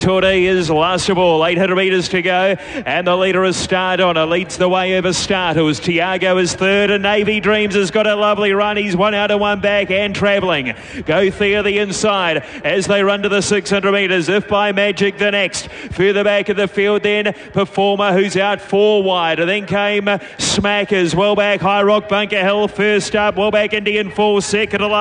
Today is last of all, 800 metres to go, and the leader is Stardonna, leads the way over Startles. Tiago is third, and Navy Dreams has got a lovely run. He's one out and one back and travelling. Go Thea the inside as they run to the 600 metres. If by magic the next. Further back of the field then, Performer, who's out 4 wide. And then came Smackers, well back High Rock Bunker Hill first up, well back Indian Falls second.